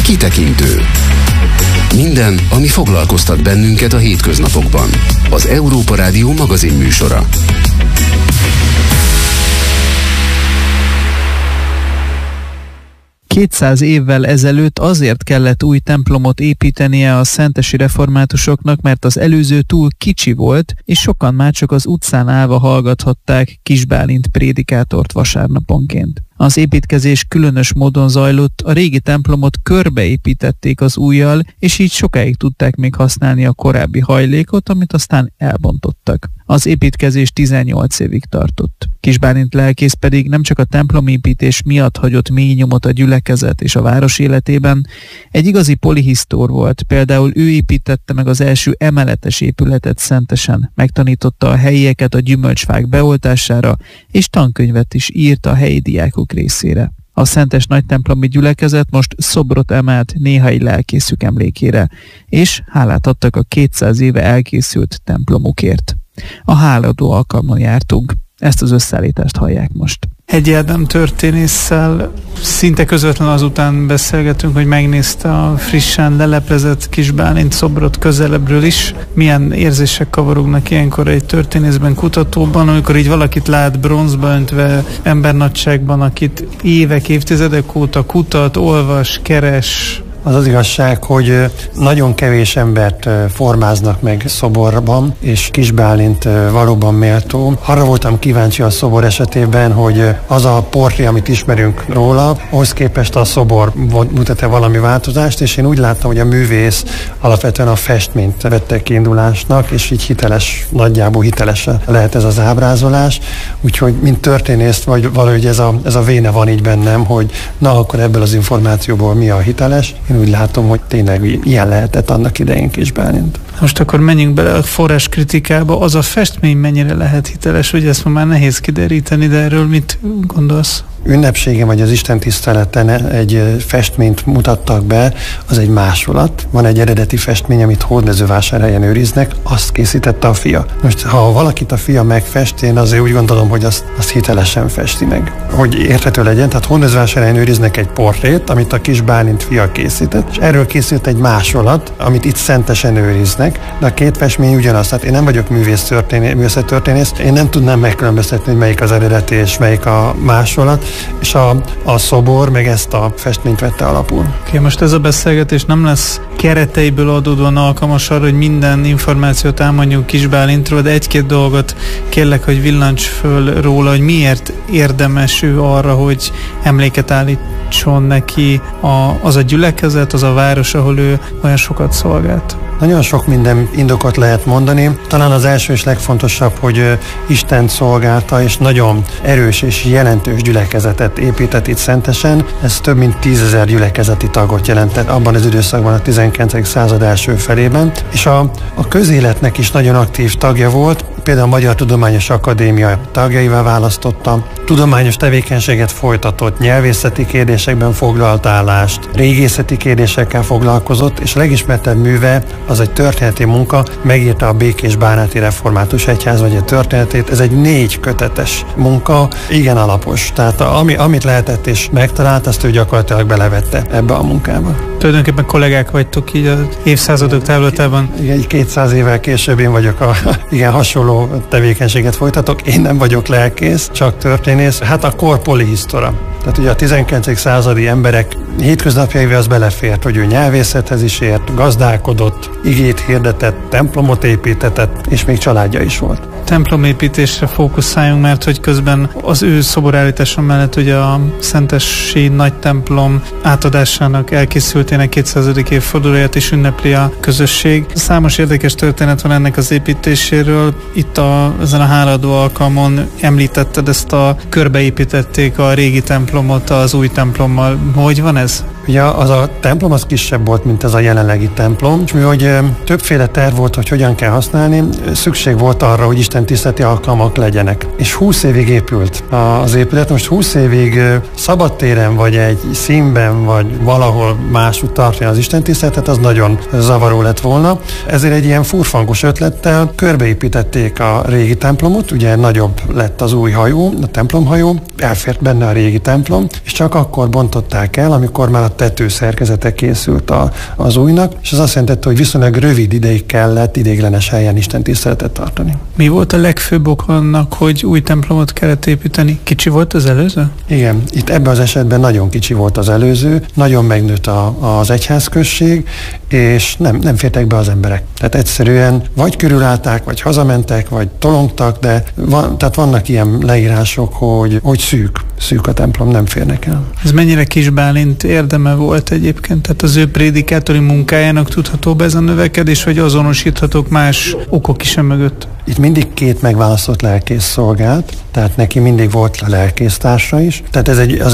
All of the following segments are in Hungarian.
Kitekintő. Minden, ami foglalkoztat bennünket a hétköznapokban. Az Európa Rádió magazinműsora. ...200 évvel ezelőtt azért kellett új templomot építenie a szentesi reformátusoknak, mert az előző túl kicsi volt, és sokan már csak az utcán állva hallgathatták Kis Bálint prédikátort vasárnaponként. Az építkezés különös módon zajlott, a régi templomot körbeépítették az újjal, és így sokáig tudták még használni a korábbi hajlékot, amit aztán elbontottak. Az építkezés 18 évig tartott. Kis Bálint lelkész pedig nem csak a templomépítés miatt hagyott mély nyomot a gyülekezet és a város életében, egy igazi polihisztór volt, például ő építette meg az első emeletes épületet Szentesen, megtanította a helyieket a gyümölcsfák beoltására, és tankönyvet is írt a helyi diákok részére. A Szentes nagytemplomi gyülekezet most szobrot emelt néhai lelkészük emlékére, és hálát adtak a 200 éve elkészült templomukért. A hálaadó alkalmon jártunk, ezt az összeállítást hallják most. Hegyi Ádám történésszel szinte közvetlenül azután beszélgetünk, hogy megnézte a frissen leleplezett Kis Bálint szobrot közelebbről is. Milyen érzések kavarognak ilyenkor egy történészben, kutatóban, amikor így valakit lát bronzba öntve, embernagyságban, akit évek, évtizedek óta kutat, olvas, keres. Az az igazság, hogy nagyon kevés embert formáznak meg szoborban, és Kis Bálint valóban méltó. Arra voltam kíváncsi a szobor esetében, hogy az a portré, amit ismerünk róla, ahhoz képest a szobor mutat-e valami változást, és én úgy láttam, hogy a művész alapvetően a festményt vette kiindulásnak, és így hiteles, nagyjából hiteles lehet ez az ábrázolás. Úgyhogy mint történész, vagy valahogy ez a véne van így bennem, hogy na akkor ebből az információból mi a hiteles. Én úgy látom, hogy tényleg ilyen lehetett annak idején Kis Bálint. Most akkor menjünk bele a forrás kritikába. Az a festmény mennyire lehet hiteles, ugye ezt már nehéz kideríteni, de erről mit gondolsz? Ünnepségen vagy az Isten tiszteleten egy festményt mutattak be, az egy másolat. Van egy eredeti festmény, amit Hódmezővásárhelyen őriznek, azt készítette a fia. Most, ha valakit a fia megfest, én azért úgy gondolom, hogy azt hitelesen festi meg. Hogy érthető legyen, tehát Hódmezővásárhelyen őriznek egy portrét, amit a Kis Bálint fia készített, és erről készült egy másolat, amit itt Szentesen őriznek, de a két festmény ugyanaz. Tehát én nem vagyok művészettörténész, én nem tudnám megkülönböztetni, hogy melyik az eredeti és melyik a másolat, és a szobor meg ezt a festményt vette alapul. Oké, most ez a beszélgetés nem lesz kereteiből adódóan alkalmas arra, hogy minden információt elmondjunk Kis Bálintról, de egy-két dolgot kérlek, hogy villancs föl róla, hogy miért érdemes ő arra, hogy emléket állítson neki az a gyülekezet, az a város, ahol ő olyan sokat szolgált. Nagyon sok minden indokot lehet mondani. Talán az első és legfontosabb, hogy Istent szolgálta, és nagyon erős és jelentős gyülekezetet épített itt Szentesen. Ez több mint 10 000 gyülekezeti tagot jelentett abban az időszakban, a 19. század első felében. És a közéletnek is nagyon aktív tagja volt. Például a Magyar Tudományos Akadémia tagjaival választotta, tudományos tevékenységet folytatott, nyelvészeti kérdésekben foglalt állást, régészeti kérdésekkel foglalkozott, és a legismertebb műve az egy történeti munka, megírta a Békés-Bánáti Református Egyház vagy a történetét. Ez egy 4 kötetes munka, igen alapos. Tehát amit lehetett és megtalált, azt ő gyakorlatilag belevette ebbe a munkába. Tulajdonképpen kollégák vagytok így az évszázadok távlatában. Igen, 200 évvel később én vagyok igen hasonló tevékenységet folytatok. Én nem vagyok lelkész, csak történész. Hát a kor polihisztora. Tehát ugye a 19. századi emberek hétköznapjaival az belefért, hogy ő nyelvészethez is ért, gazdálkodott, igét hirdetett, templomot építetett, és még családja is volt. Templomépítésre fókuszáljunk, mert hogy közben az ő szoborállítása mellett ugye a szentesi nagy templom átadásának elkészültének 200. évfordulóját is ünnepli a közösség. Számos érdekes történet van ennek az építéséről. Itt ezen a hálaadó alkalmon említetted ezt körbeépítették a régi templomot az új templommal. Hogy van ez? Ugye az a templom az kisebb volt, mint ez a jelenlegi templom, és mihogy többféle terv volt, hogy hogyan kell használni, szükség volt arra, hogy Isten tiszteleti alkalmak legyenek. És 20 évig épült az épület. Most 20 évig szabadtéren, vagy egy színben, vagy valahol máshogy tartani az Isten tiszteletet, az nagyon zavaró lett volna. Ezért egy ilyen furfangos ötlettel körbeépítették a régi templomot, ugye nagyobb lett az új hajó, a templomhajó, elfért benne a régi templom, és csak akkor bontották el, amikor amikor már a tető szerkezete készült az újnak, és az azt jelentette, hogy viszonylag rövid ideig kellett ideiglenes helyen istentiszteletet tartani. Mi volt a legfőbb ok annak, hogy új templomot kellett építeni? Kicsi volt az előző? Igen, itt ebben az esetben nagyon kicsi volt az előző, nagyon megnőtt az egyházközség, és nem fértek be az emberek. Tehát egyszerűen vagy körülállták, vagy hazamentek, vagy tolongtak, de tehát vannak ilyen leírások, hogy szűk a templom, nem férnek el. Ez mennyire Kis Bálint érdeme volt egyébként? Tehát az ő prédikátori munkájának tudható be ez a növekedés, vagy azonosíthatók más okok is mögött? Itt mindig 2 megválasztott lelkész szolgált, tehát neki mindig volt lelkésztársa is. Tehát ez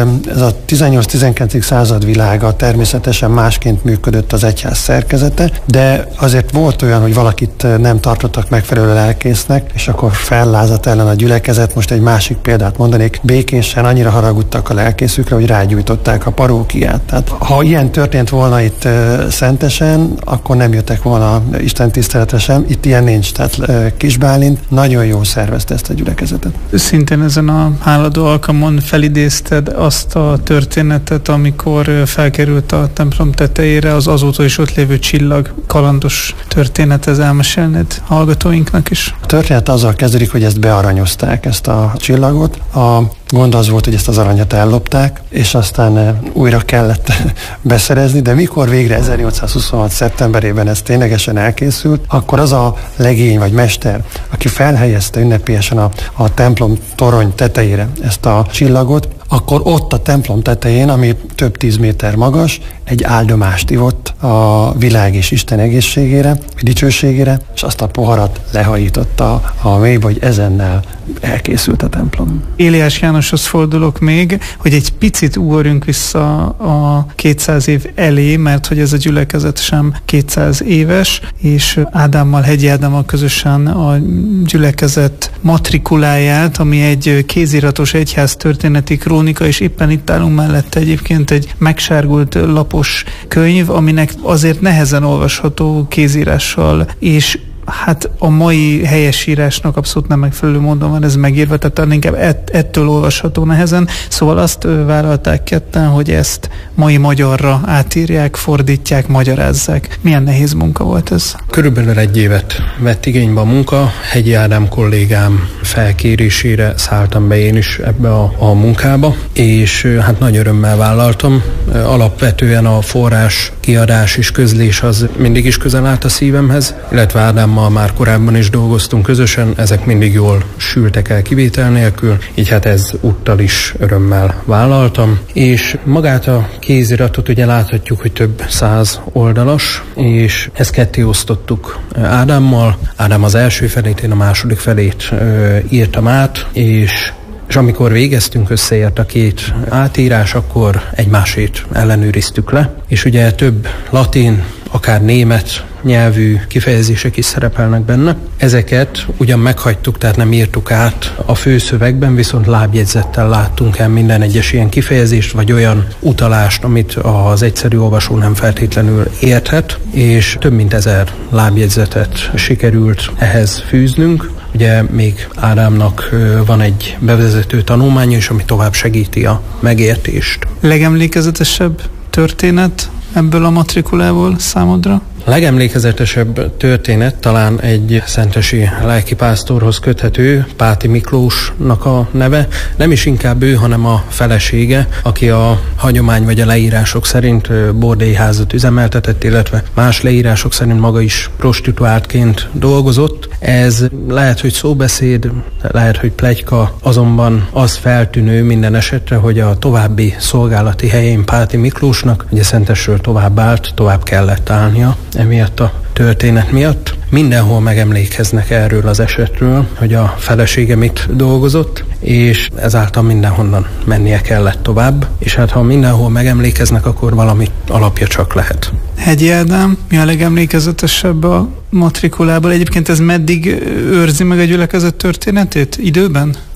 a 18-19. század világa természetesen másként működött az egyház szerkezete, de azért volt olyan, hogy valakit nem tartottak megfelelő lelkésznek, és akkor fellázadt ellen a gyülekezet. Most egy másik példát mondanék, békésen annyira haragudtak a lelkészükre, hogy rágyújtották a parókiát. Tehát ha ilyen történt volna itt Szentesen, akkor nem jöttek volna istentiszteletre sem. Itt ilyen nincs. Tehát Kis Bálint nagyon jól szervezte ezt a gyülekezetet. Szintén ezen a háladó alkalmon felidézted azt a történetet, amikor felkerült a templom tetejére az azóta is ott lévő csillag. Kalandos történet, ez elmesélnéd hallgatóinknak is? A történet azzal kezdődik, hogy ezt bearanyozták, ezt a csillagot. A gond az volt, hogy ezt az aranyat ellopták, és aztán újra kellett beszerezni, de mikor végre 1826. szeptemberében ez ténylegesen elkészült, akkor az a legény vagy mester, aki felhelyezte ünnepélyesen a templom torony tetejére ezt a csillagot, akkor ott a templom tetején, ami több 10 méter magas, egy áldomást ivott a világ és Isten egészségére, dicsőségére, és azt a poharat lehajította a mélybe, hogy ezennel elkészült a templom. Éliás Jánoshoz fordulok még, hogy egy picit ugorjunk vissza a 200 év elé, mert hogy ez a gyülekezet sem 200 éves, és Hegyi Ádámmal közösen a gyülekezet matrikuláját, ami egy kéziratos egyház történeti krónika, és éppen itt állunk mellette egyébként egy megsárgult lapos könyv, aminek azért nehezen olvasható kézírással, és hát a mai helyesírásnak abszolút nem megfelelő módon van ez megírva, tehát inkább ettől olvasható nehezen. Szóval azt vállalták ketten, hogy ezt mai magyarra átírják, fordítják, magyarázzák. Milyen nehéz munka volt ez? Körülbelül 1 évet vett igénybe a munka. Hegyi Ádám kollégám felkérésére szálltam be én is ebbe a munkába, és hát nagy örömmel vállaltam. Alapvetően a forrás, kiadás és közlés az mindig is közel állt a szívemhez, illetve Ádámmal már korábban is dolgoztunk közösen, ezek mindig jól sültek el kivétel nélkül, így hát ez úttal is örömmel vállaltam. És magát a kéziratot ugye láthatjuk, hogy több 100 oldalas, és ezt ketté osztottuk Ádámmal. Ádám az első felét, én a második felét írtam át, és amikor végeztünk, összeért a 2 átírás, akkor egymásét ellenőriztük le, és ugye több latin, akár német nyelvű kifejezések is szerepelnek benne. Ezeket ugyan meghagytuk, tehát nem írtuk át a főszövegben, viszont lábjegyzettel láttunk el minden egyes ilyen kifejezést, vagy olyan utalást, amit az egyszerű olvasó nem feltétlenül érthet, és több mint 1000 lábjegyzetet sikerült ehhez fűznünk. Ugye még Ádámnak van egy bevezető tanulmánya is, ami tovább segíti a megértést. Legemlékezetesebb történet ebből a matrikulából számodra? A legemlékezetesebb történet talán egy szentesi lelkipásztorhoz köthető, Páti Miklósnak a neve. Nem is inkább ő, hanem a felesége, aki a hagyomány vagy a leírások szerint bordélyházat üzemeltetett, illetve más leírások szerint maga is prostituáltként dolgozott. Ez lehet, hogy szóbeszéd, lehet, hogy pletyka, azonban az feltűnő minden esetre, hogy a további szolgálati helyén Páti Miklósnak, ugye Szentesről tovább állt, tovább kellett állnia emiatt a történet miatt. Mindenhol megemlékeznek erről az esetről, hogy a felesége mit dolgozott, és ezáltal mindenhonnan mennie kellett tovább, és hát ha mindenhol megemlékeznek, akkor valami alapja csak lehet. Hegyi Ádám, mi a legemlékezetesebb a matrikulából? Egyébként ez meddig őrzi meg a gyülekezet történetét? Időben?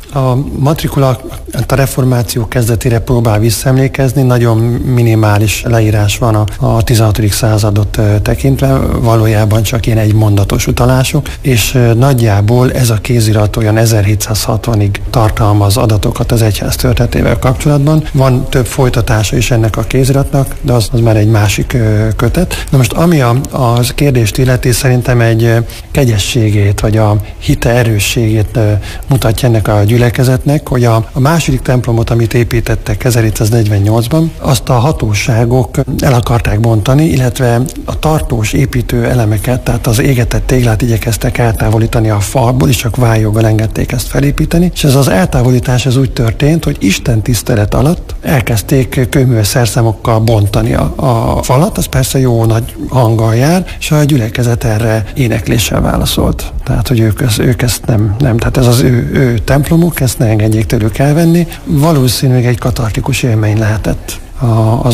A matrikula a reformáció kezdetére próbál visszaemlékezni, nagyon minimális leírás van a 16. századot tekintve, valójában csak ilyen egymondatos utalások, és nagyjából ez a kézirat olyan 1760-ig tartalmaz adatokat az egyház történetével kapcsolatban. Van több folytatása is ennek a kéziratnak, de az már egy másik kötet. Na most ami a kérdést illeti, szerintem egy kegyességét, vagy a hite erősségét mutatja ennek a gyülekezetnek, hogy a második templomot, amit építettek 1748-ban, azt a hatóságok el akarták bontani, illetve a tartós építő elemeket, tehát az égetett téglát igyekeztek eltávolítani a falból, és csak vályjoggal engedték ezt felépíteni, és ez az eltávolítás ez úgy történt, hogy Isten tisztelet alatt elkezdték kőműves szerszámokkal bontani a falat, az persze jó nagy hanggal jár, és a gyülekezet erre énekléssel válaszolt. Tehát, hogy ők ezt nem, tehát ez az ő templomuk, ezt ne engedjék tőlük elvenni. Valószínűleg egy katartikus élmény lehetett az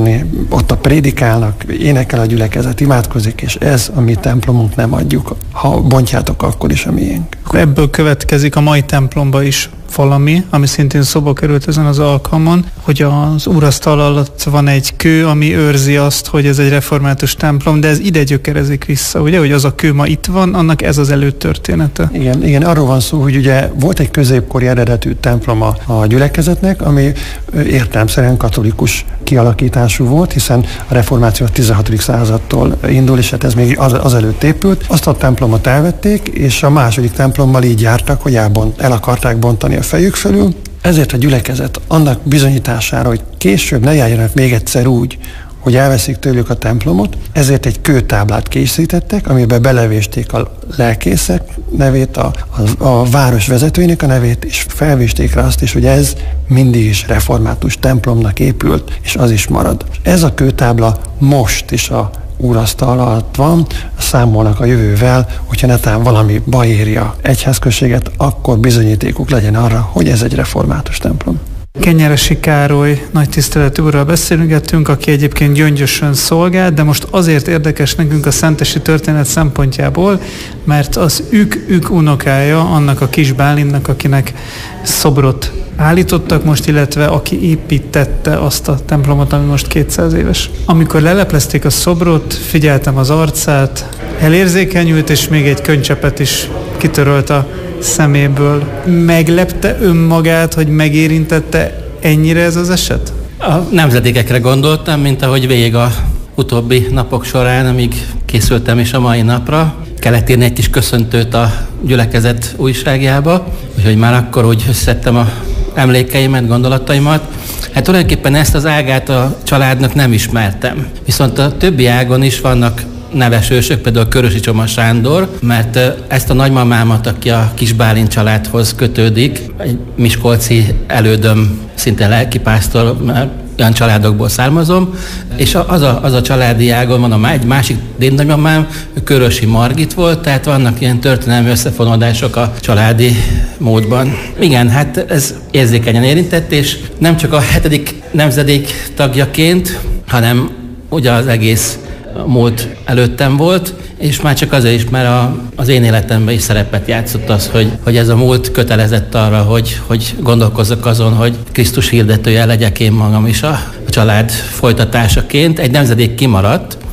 ott a prédikálnak, énekel a gyülekezet, imádkozik, és ez a mi templomunk, nem adjuk. Ha bontjátok, akkor is a miénk. Ebből következik a mai templomba is valami, ami szintén szóba került ezen az alkalmon, hogy az úrasztal alatt van egy kő, ami őrzi azt, hogy ez egy református templom, de ez ide gyökerezik vissza, ugye, hogy az a kő ma itt van, annak ez az előtörténete. Igen, arról van szó, hogy ugye volt egy középkori eredetű templom a gyülekezetnek, ami értelemszerűen katolikus kialakítású volt, hiszen a reformáció a 16. századtól indul, és hát ez még azelőtt épült. Azt a templomot elvették, és a második templommal így jártak, hogy el akarták bontani a fejük fölül. Ezért a gyülekezet annak bizonyítására, hogy később ne járjanak még egyszer úgy, hogy elveszik tőlük a templomot, ezért egy kőtáblát készítettek, amiben belevésték a lelkészek nevét, a város vezetőinek a nevét, és felvésték rá azt is, hogy ez mindig is református templomnak épült, és az is marad. Ez a kőtábla most is a úrasztal alatt van, számolnak a jövővel, hogyha netán valami baj éri a egyházközséget, akkor bizonyítékuk legyen arra, hogy ez egy református templom. Kenyeresi Károly nagy tiszteletű úrral beszélgetünk, aki egyébként Gyöngyösön szolgált, de most azért érdekes nekünk a szentesi történet szempontjából, mert az ük unokája annak a kis Bálintnak, akinek szobrot állítottak most, illetve aki építette azt a templomot, ami most 200 éves. Amikor leleplezték a szobrot, figyeltem az arcát, elérzékenyült, és még egy könycsepet is kitörölt a szeméből. Meglepte önmagát, hogy megérintette ennyire ez az eset? A nemzedékekre gondoltam, mint ahogy végig a utóbbi napok során, amíg készültem is a mai napra. Kellett írni egy kis köszöntőt a gyülekezet újságjába, úgyhogy már akkor úgy összeszedtem a emlékeimet, gondolataimat. Hát tulajdonképpen ezt az ágát a családnak nem ismertem. Viszont a többi ágon is vannak neves ősök, például Körösi Csoma Sándor, mert ezt a nagymamámat, aki a Kis Bálint családhoz kötődik, egy miskolci elődöm, szinte lelkipásztor, mert olyan családokból származom, és az a családi ágon van egy másik dédnagymamám, Körösi Margit volt, tehát vannak ilyen történelmi összefonódások a családi módban. Igen, hát ez érzékenyen érintett, és nem csak a 7. nemzedék tagjaként, hanem ugye az egész múlt előttem volt, és már csak azért is, mert az én életemben is szerepet játszott az, hogy ez a múlt kötelezett arra, hogy gondolkozzak azon, hogy Krisztus hirdetője legyek én magam is a család folytatásaként. Egy nemzedék kimaradt,